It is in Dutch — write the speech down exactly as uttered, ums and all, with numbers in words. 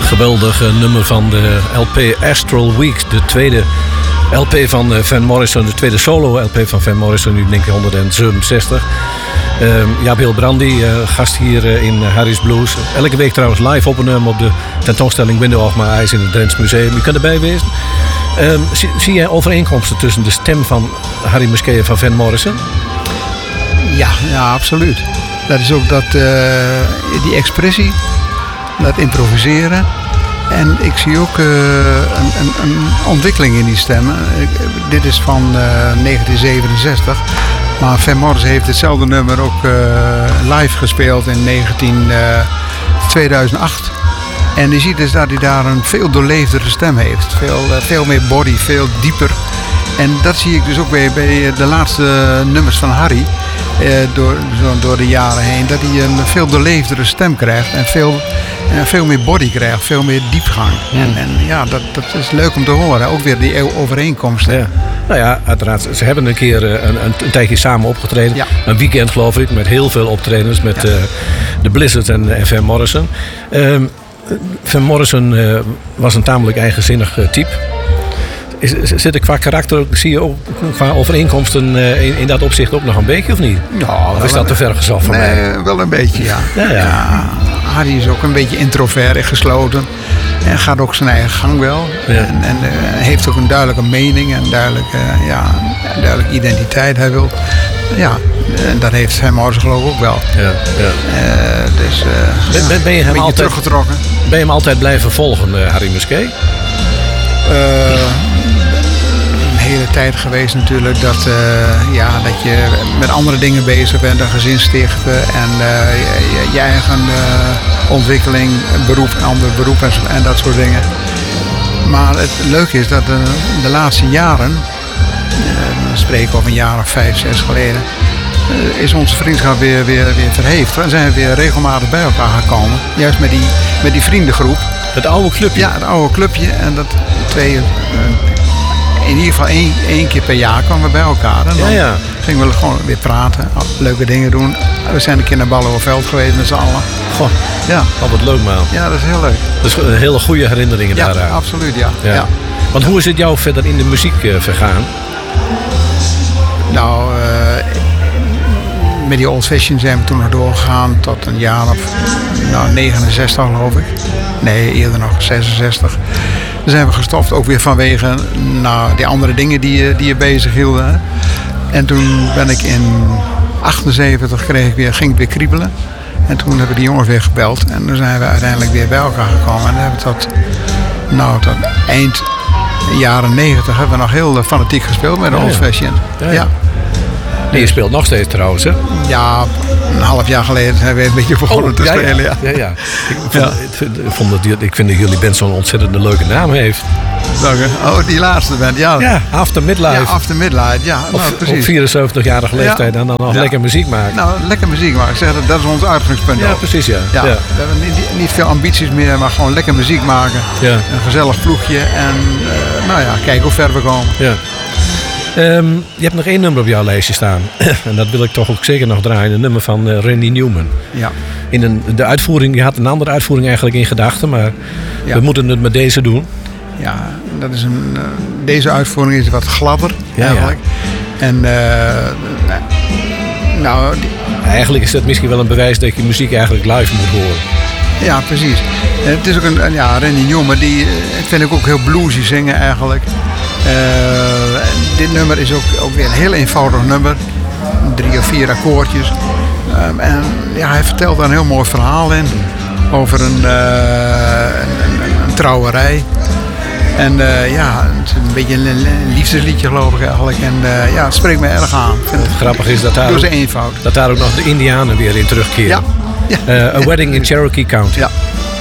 Geweldig uh, nummer van de L P Astral Weeks. De tweede L P van uh, Van Morrison. De tweede solo L P van Van Morrison. Nu denk ik honderdzevenenzestig. Uh, Jaap Hilbrandi, uh, gast hier uh, in uh, Harry's Blues. Elke week trouwens live opgenomen op de tentoonstelling Window of My Eyes in het Drents Museum. U kunt erbij wezen. Uh, zie, zie jij overeenkomsten tussen de stem van Harry Musquet en van Van Morrison? Ja, ja, absoluut. Dat is ook dat, uh, die expressie, dat improviseren. En ik zie ook uh, een, een, een ontwikkeling in die stemmen. Ik, dit is van uh, negentien zevenenzestig. Maar Van Morrison heeft hetzelfde nummer ook uh, live gespeeld in negentien, uh, tweeduizend acht. En je ziet dus dat hij daar een veel doorleefdere stem heeft. Veel, uh, veel meer body, veel dieper. En dat zie ik dus ook bij, bij de laatste nummers van Harry. Uh, door, zo, door de jaren heen. Dat hij een veel doorleefdere stem krijgt. En veel, uh, veel meer body krijgt. Veel meer diepgang. Mm. En, en ja, dat, dat is leuk om te horen. Ook weer die overeenkomsten. Ja. Nou ja, uiteraard. Ze hebben een keer een, een, een tijdje samen opgetreden. Ja. Een weekend geloof ik. Met heel veel optredens. Met ja. uh, de Blizzard en, en Van Morrison. Uh, Van Morrison uh, was een tamelijk eigenzinnig uh, type. Is, zit er qua karakter, zie je ook qua overeenkomsten uh, in, in dat opzicht ook nog een beetje of niet? Ja, of is dat te ver gezocht van nee, mij? Wel een beetje, ja. Ja, ja. ja. Harry is ook een beetje introvert en gesloten. En gaat ook zijn eigen gang wel. Ja. En, en uh, heeft ook een duidelijke mening en duidelijke, uh, ja, een duidelijke identiteit. Hij wil, ja, en dat heeft Van Morrison geloof ik ook wel. Ja, ja. Uh, dus uh, ben, ben, ben je hem een altijd teruggetrokken. Ben je hem altijd blijven volgen, uh, Harry Musquet? Uh, een hele tijd geweest natuurlijk dat, uh, ja, dat je met andere dingen bezig bent, een gezin stichten en uh, je, je eigen uh, ontwikkeling, beroep, een ander beroep en, en dat soort dingen. Maar het leuke is dat de, de laatste jaren, uh, we spreken over een jaar of vijf, zes geleden, uh, is onze vriendschap weer, weer, weer verheefd. En zijn we weer regelmatig bij elkaar gekomen, juist met die, met die vriendengroep. Het oude clubje? Ja, het oude clubje. En dat twee, uh, in ieder geval één, één keer per jaar kwamen we bij elkaar. En dan ja, ja. gingen we gewoon weer praten, leuke dingen doen. We zijn een keer naar Ballenhoeveld geweest met z'n allen. Goh, ja. Oh, wat leuk man. Ja, dat is heel leuk. Dat is een hele goede herinneringen ja, daaraan. Absoluut, ja. ja. ja. Want hoe is het jou verder in de muziek uh, vergaan? Nou, uh, met die Old Fashion zijn we toen nog doorgegaan tot een jaar of nou, negenenzestig geloof ik. Nee, eerder nog zesenzestig. Dan zijn we gestopt, ook weer vanwege nou, die andere dingen die je, die je bezig hielden. En toen ben ik in achtenzeventig kreeg ik weer, ging ik weer kriebelen. En toen hebben die jongens weer gebeld. En toen zijn we uiteindelijk weer bij elkaar gekomen. En dan hebben we tot, nou, tot eind jaren negentig hebben we nog heel fanatiek gespeeld met de ja, Old Fashion. Ja, ja. ja. En je speelt nog steeds trouwens, hè? Ja, een half jaar geleden zijn we een beetje begonnen oh, te ja, spelen. Ja, ja. ja, ja. Ik, vond, ja. Ik, vond dat, ik vind dat jullie band zo'n ontzettend leuke naam heeft. Welke? Oh, die laatste band, ja. Ja, After Midlife. Ja, After Midlife, ja. Op, nou, precies. Op vierenzeventigjarige leeftijd ja. en dan nog ja. lekker muziek maken. Nou, lekker muziek maken. Ik zeg, dat, dat is ons uitgangspunt. Ja, ook. Precies, ja. ja. ja. We hebben niet, niet veel ambities meer, maar gewoon lekker muziek maken. Ja. Een gezellig ploegje en uh, nou ja, kijken hoe ver we komen. Ja. Um, je hebt nog één nummer op jouw lijstje staan. En dat wil ik toch ook zeker nog draaien. Een nummer van uh, Randy Newman. Ja. In een, de uitvoering, je had een andere uitvoering eigenlijk in gedachten. Maar ja. we moeten het met deze doen. Ja, dat is een, uh, deze uitvoering is wat gladder ja, eigenlijk. Ja. En uh, nou... Die... Eigenlijk is dat misschien wel een bewijs dat je muziek eigenlijk live moet horen. Ja, precies. En het is ook een, ja, Randy Newman, die vind ik ook heel bluesy zingen eigenlijk. Uh, dit nummer is ook, ook weer een heel eenvoudig nummer. Drie of vier akkoordjes. Um, en ja, hij vertelt daar een heel mooi verhaal in. Over een, uh, een, een, een trouwerij. En uh, ja, het is een beetje een, een liefdesliedje geloof ik eigenlijk. En uh, ja, het spreekt me erg aan. Het grappig is dat daar, ook, dat daar ook nog de Indianen weer in terugkeren. Ja. Ja. Uh, A Wedding in Cherokee County. Ja.